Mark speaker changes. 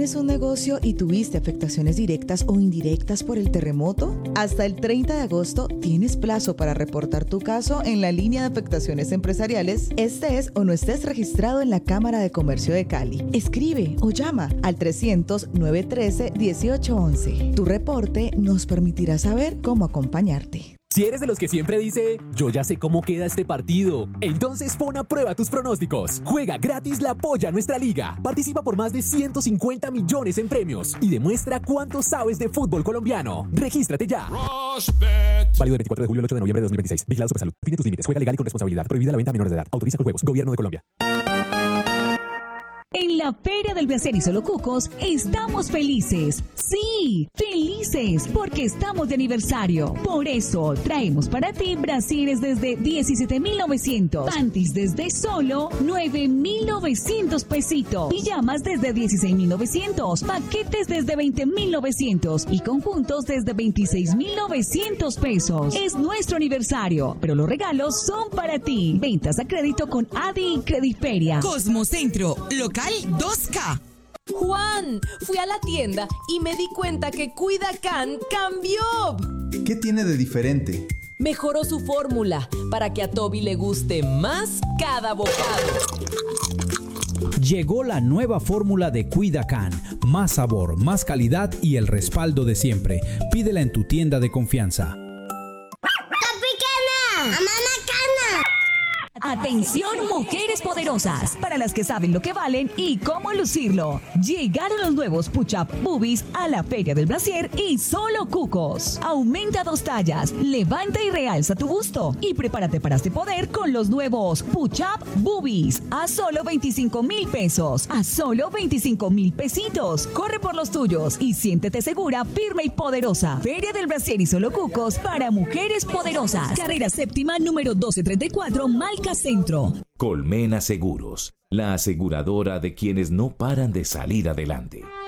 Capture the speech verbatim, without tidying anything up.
Speaker 1: ¿Tienes un negocio y tuviste afectaciones directas o indirectas por el terremoto? Hasta el treinta de agosto tienes plazo para reportar tu caso en la línea de afectaciones empresariales, estés o no estés registrado en la Cámara de Comercio de Cali. Escribe o llama al trescientos, nueve trece, dieciocho once. Tu reporte nos permitirá saber cómo acompañarte.
Speaker 2: Si eres de los que siempre dice, yo ya sé cómo queda este partido, entonces pon a prueba tus pronósticos. Juega gratis la Polla Nuestra Liga. Participa por más de ciento cincuenta millones en premios y demuestra cuánto sabes de fútbol colombiano. Regístrate ya. Válido del veinticuatro de julio al ocho de noviembre de dos mil veintiséis. Vigilado Supersalud. Define tus límites. Juega legal y con responsabilidad. Prohibida la venta a menores de edad. Autoriza con juegos. Gobierno de Colombia.
Speaker 3: En la Feria del Brasier y Solo Cucos estamos felices. Sí, felices porque estamos de aniversario. Por eso traemos para ti brasieres desde diecisiete mil novecientos, panties desde solo nueve mil novecientos pesitos, pijamas desde dieciséis mil novecientos, paquetes desde veinte mil novecientos y conjuntos desde veintiséis mil novecientos pesos. Es nuestro aniversario, pero los regalos son para ti. Ventas a crédito con Adi y Crediferia.
Speaker 4: Cosmocentro, local dos K.
Speaker 5: Juan, fui a la tienda y me di cuenta que Cuidacan cambió.
Speaker 6: ¿Qué tiene de diferente?
Speaker 5: Mejoró su fórmula para que a Toby le guste más cada bocado.
Speaker 7: Llegó la nueva fórmula de Cuidacan. Más sabor, más calidad y el respaldo de siempre. Pídela en tu tienda de confianza.
Speaker 8: ¡Tropicana! ¡Mamá Cana!
Speaker 3: Atención, mujeres poderosas, para las que saben lo que valen y cómo lucirlo. Llegaron los nuevos Push-Up Boobies a la Feria del Brasier y Solo Cucos. Aumenta dos tallas, levanta y realza tu busto y prepárate para este poder con los nuevos Push-Up Boobies a solo veinticinco mil pesos, a solo veinticinco mil pesitos. Corre por los tuyos y siéntete segura, firme y poderosa. Feria del Brasier y Solo Cucos para mujeres poderosas. Carrera séptima número doce treinta y cuatro, Malca Centro.
Speaker 9: Colmena Seguros, la aseguradora de quienes no paran de salir adelante.